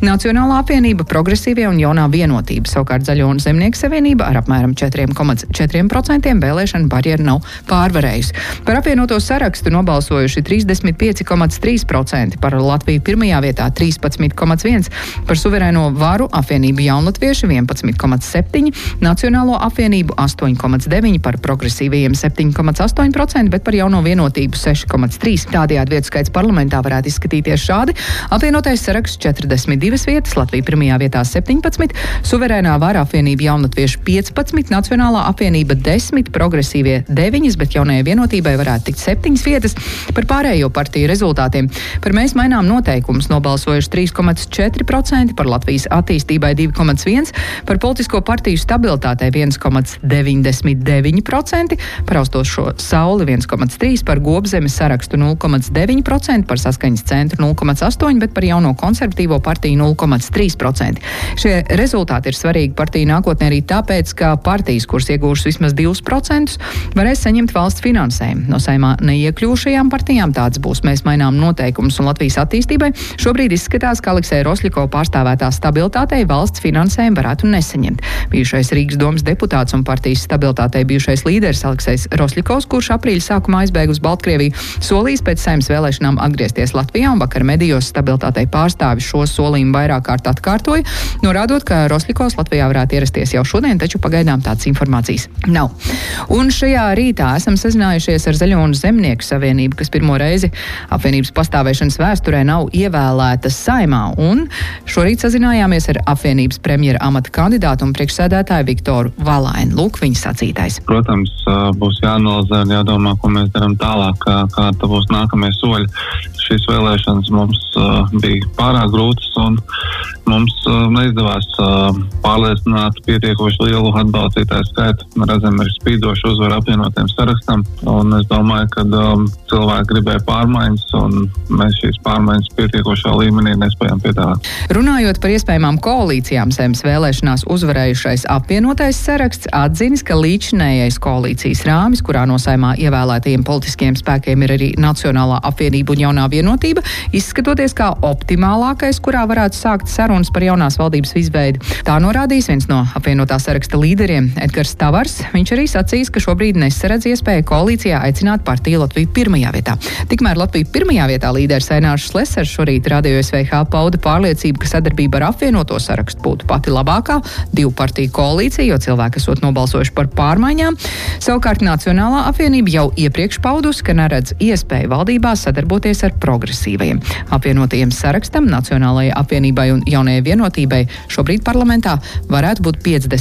Nacionālā apvienība, Progresīvie un Jaunā vienotība. Savukārt Zaļo un Zemnieku savienība ar apmēram 4,4% vēlēšanu barjeru nav pārvarējusi. Par apvienoto sarakstu nobalsojuši 35,3%, par Latviju pirmajā vietā 13,1%, par suverēno varu apvienību Jaunlatvieši 11,7%, Nacionālo apvienību 8,9%, par progresīvajiem 7,8%, bet par Jauno vienotību 6,3%. Tādējādi vietu skaits parlamentā varētu izskatīties šādi. Apvienotais saraksts 42 vietas, Latvija pirmajā vietā 17%, suverēnā vara apvienība Jaunatvieši 15%, Nacionālā apvienība 10%, progresīvie 9%, bet Jaunajai vienotībai varētu tikt 7 vietas. Par pārējo partiju rezultātiem. Par Mēs mainām noteikumus nobalsojuši 3,4%, par Latvijas attīstībai 2,1%, par politisko partiju stabilitātei 1,99%, par Austošo sauli 1,3%, par Gobzemes sarakstu 0,9%, par Saskaņas centru 0,8%, bet par Jauno konservatīvo partiju 0,3%. Šie rezultāti ir svarīgi partiju nākotnē arī tāpēc, ka partijas, kuras iegūšas vismaz 2%, varēs saņemt valsts finansējumu. No Saeimā neiekļūšajām partijām tāds būs Mēs mainām noteikumus un Latvijas attīstībai. Šobrīd izskatās, ka Alekseja Rosļiko pārstāvētā stabilitātei valsts finansējumu varētu nesaņemt. Bijušais Rīgas domas deputāts un partijas stabilitātei bijušais līderis Aleksejs Rosļikovs, kurš aprīļa sākumā aizbēga uz Baltkrieviju, solījis pēc Saeimas vēlēšanām atgriezties Latvijā, un vakar medijos stabilitātei pārstāvi šo solījumu vairāk kārt atkārtoja, norādot, ka Rosļikovs Latvijā varētu ierasties jau šodien, taču pagaidām tādas informācijas nav. Un šajā rītā esam sazinājušies ar Zaļo un Zemnieku savienību, kas pirmo reizi apvienības pastāvēšanas vēsturē nav ievēlēta Saeimā, un šorīt sazinājāmies ar apvienības premjera amata kandidātu un priekšsēdētāju Viktoru Valaini. Lūk, viņa sacītais. Protams, būs jāanalizē un jādomā, ko mēs darām tālāk, kāda būs nākamie soļi. Šīs vēlēšanas mums bija pārāk grūtas un mums neizdevās pārliecināt pietiekoši lielu atbalstītāju skaitu. Redzam, ir spīdoši uzvaru apvienotiem sarakstam, un es domāju, ka cilvēki gribēja pārmaiņas, un mēs šīs pārmaiņas pietiekošā līmenī nespējām piedāvāt. Runājot par iespējamām koalīcijām, Saeimas vēlēšanās uzvarējušais apvienotais saraksts atzinis, ka līdzinējais koalīcijas rāmis, kurā no Saeimā ievēlētajiem politiskiem spēkiem ir arī Nacionālā apvienība un Jaunā vienotība, izskatoties kā optimālākais, kurā varētu sākt sarunas par jaunās valdības izveidi. Tā norādījis viens no apvienotā saraksta līderiem Edgars Tavars. Viņš arī sacīs, ka šobrīd nesaredz iespēju koalīcijā aicināt partiju Latviju pirmajā vietā. Tikmēr Latviju pirmajā vietā līderis Ainārs Šlesers šorīt Radio SVH pauda pārliecību, ka sadarbība ar apvienoto sarakstu būtu pati labākā divu partiju koalīcija, jo cilvēki esot nobalsojuši par pārmaiņām. Savukārt Nacionālā apvienība jau iepriekš paudusi, ka neredz iespēju valdībā sadarboties ar progresīvajiem. Apvienotajiem sarakstam, Nacionālajai apvienībai un Jaunajai vienotībai šobrīd parlamentā varētu būt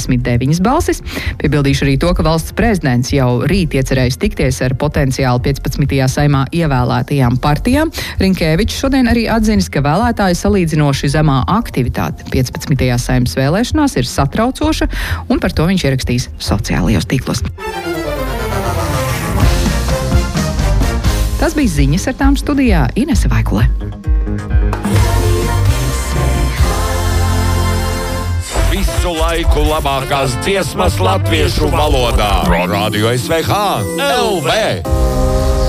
59 balsis. Piebildīšu arī to, ka valsts prezidents jau rīt iecerējis tikties ar potenciāli 15. Saeimā ievēlētajām partijām. Rinkēvičs šodien arī atzinis, ka vēlētāju salīdzinoši zemā aktivitāte 15. Saeimas vēlēšanās ir satraucoša, un par to viņš ierakstīs sociālajos tīklos. Tas bija ziņas, ar tām studijā Inese Vaikule. Visu laiku labākās dziesmas latviešu valodā. Pro Radio SVH LV.